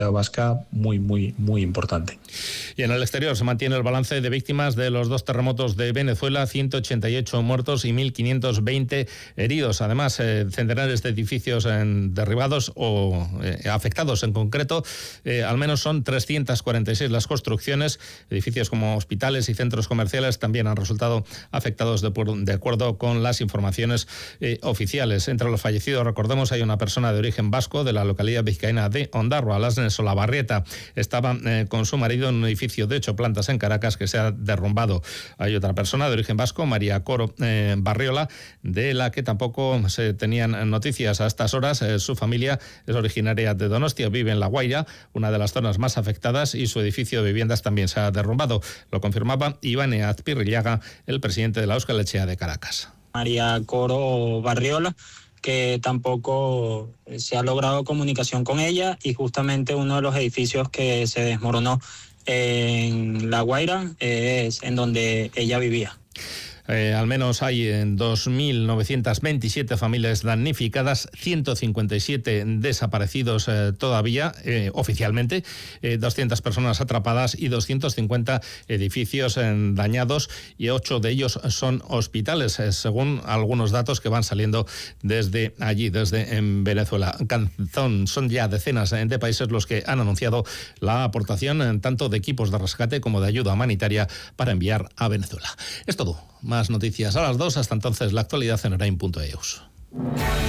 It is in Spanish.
vasca muy importante. Y en el exterior se mantiene el balance de víctimas de los 2 terremotos de Venezuela, 188 muertos y 1.520 heridos. Además, centenares de edificios derribados o afectados en concreto. Al menos son 346 las construcciones. Edificios como hospitales y centros comerciales también han resultado afectados de acuerdo con las informaciones oficiales. Entre los fallecidos, recordemos, hay una persona de origen vasco de la localidad vizcaína de Ondarroa, Las Olavarrieta. Estaba con su marido en un edificio de 8 plantas en Caracas que se ha derrumbado. Hay otra persona de origen vasco, María Coro Barriola, de la que tampoco se tenían noticias a estas horas. Su familia es originaria de Donostia, vive en La Guaira, una de las zonas más afectadas, y su edificio de viviendas también se ha derrumbado. Lo confirmaba Iván Azpirrillaga, el presidente de la Euskal Etxea de Caracas. María Coro Barriola, que tampoco se ha logrado comunicación con ella, y justamente uno de los edificios que se desmoronó en La Guaira es en donde ella vivía. Al menos hay 2.927 familias damnificadas, 157 desaparecidos todavía oficialmente, 200 personas atrapadas y 250 edificios dañados, y 8 de ellos son hospitales, según algunos datos que van saliendo desde allí, desde Venezuela. Son ya decenas de países los que han anunciado la aportación tanto de equipos de rescate como de ayuda humanitaria para enviar a Venezuela. Es todo. Más noticias a las 2. Hasta entonces, la actualidad en Orain.eus.